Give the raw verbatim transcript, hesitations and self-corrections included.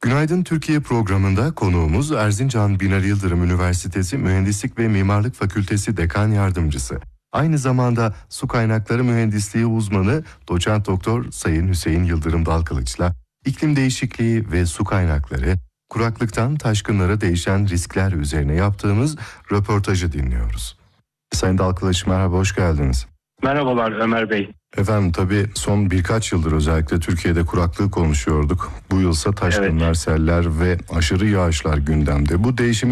Günaydın Türkiye programında konuğumuz Erzincan Binali Yıldırım Üniversitesi Mühendislik ve Mimarlık Fakültesi Dekan Yardımcısı. Aynı zamanda su kaynakları mühendisliği uzmanı Doçent Doktor Sayın Hüseyin Yıldırım Dalkılıç'la iklim değişikliği ve su kaynakları, kuraklıktan taşkınlara değişen riskler üzerine yaptığımız röportajı dinliyoruz. Sayın Dalkılıç, merhaba, hoş geldiniz. Merhabalar Ömer Bey. Efendim, tabii son birkaç yıldır özellikle Türkiye'de kuraklığı konuşuyorduk. Bu yılsa taşkınlar, Evet. seller ve aşırı yağışlar gündemde. Bu değişimi